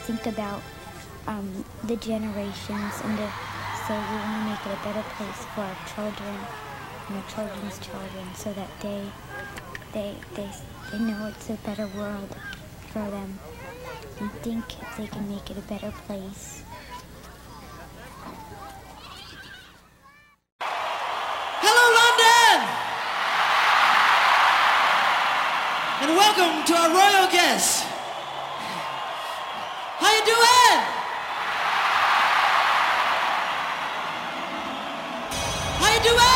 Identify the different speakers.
Speaker 1: think about the generations, and so we want to make it a better place for our children and our children's children, so that they know it's a better world for them, and think if they can make it a better place.
Speaker 2: Hello, London! And welcome to our royal guests. How you doing? How you doing?